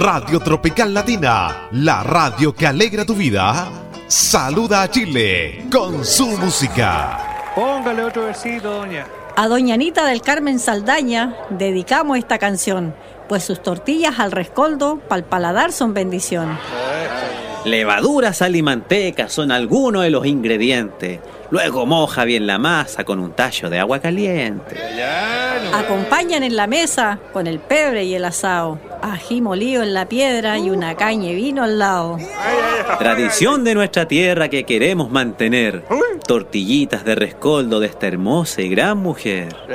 Radio Tropical Latina, la radio que alegra tu vida, saluda a Chile con su música. Póngale otro versito, doña. A doña Anita del Carmen Saldaña dedicamos esta canción, pues sus tortillas al rescoldo pa'l paladar son bendición. Levadura, sal y manteca son algunos de los ingredientes. Luego moja bien la masa con un tallo de agua caliente. Acompañan en la mesa con el pebre y el asado, ají molido en la piedra y una caña de vino al lado. Tradición de nuestra tierra que queremos mantener. Tortillitas de rescoldo de esta hermosa y gran mujer.